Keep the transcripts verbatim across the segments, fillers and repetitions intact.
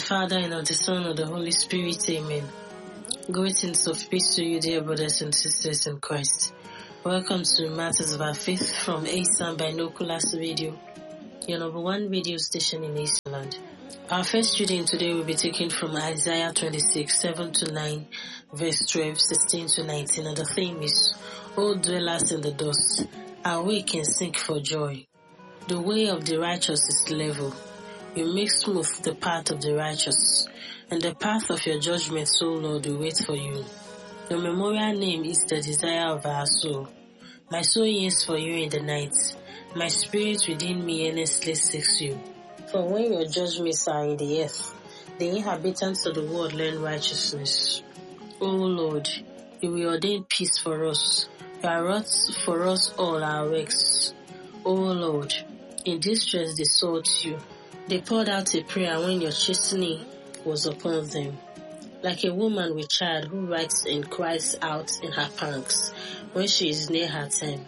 Father, and of the Son, and of the Holy Spirit. Amen. Greetings of peace to you, dear brothers and sisters in Christ. Welcome to Matters of Our Faith from A S A M Binoculars Radio, your number one radio station in Eastland. Our first reading today will be taken from Isaiah twenty-six, seven to nine, verse twelve, sixteen to nineteen, and the theme is, O dwellers in the dust, awake and sing for joy. The way of the righteous is level. You make smooth the path of the righteous, and the path of your judgment, O Lord, will wait for you. Your memorial name is the desire of our soul. My soul yearns for you in the night. My spirit within me earnestly seeks you. For when your judgments are in the earth, the inhabitants of the world learn righteousness. O Lord, you will ordain peace for us. You are wrought for us all our works. O Lord, in distress they sought you. They poured out a prayer when your chastening was upon them. Like a woman with child who writes and cries out in her pangs when she is near her time.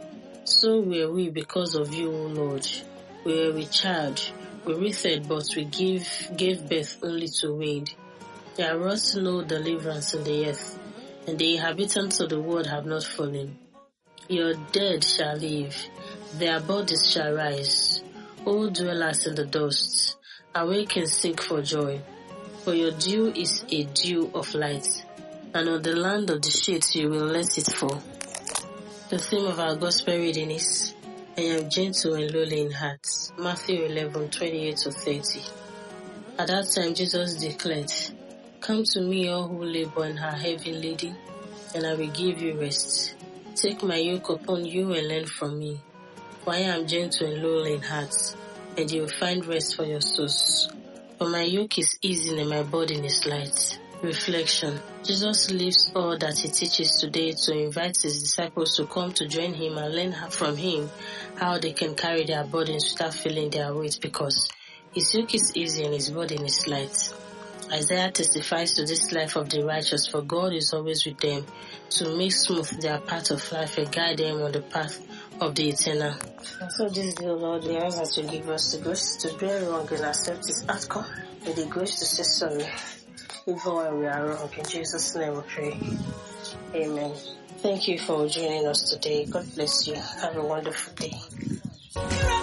So were we because of you, O Lord. We were with child, we writhed, but we gave, gave birth only to wind. There was no deliverance in the earth, and the inhabitants of the world have not fallen. Your dead shall live, their bodies shall rise. O dwellers in the dust, awake and sing for joy. For your dew is a dew of light, and on the land of the shades you will let it fall. The theme of our gospel reading is, I am gentle and lowly in heart. Matthew eleven, twenty-eight to thirty. At that time Jesus declared, Come to me all who labor and are heavy laden, and I will give you rest. Take my yoke upon you and learn from me. For I am gentle and lowly in heart, and you will find rest for your souls. For my yoke is easy and my burden is light. Reflection. Jesus leaves all that he teaches today to invite his disciples to come to join him and learn from him how they can carry their burdens without feeling their weight, because his yoke is easy and his burden is light. Isaiah testifies to this life of the righteous, for God is always with them to make smooth their path of life and guide them on the path of the eternal. And so this day, Lord, we ask that you give us the grace to bear wrong and accept its outcome, and the grace to say sorry even when we are wrong. In Jesus' name we pray. Amen. Thank you for joining us today. God bless you. Have a wonderful day.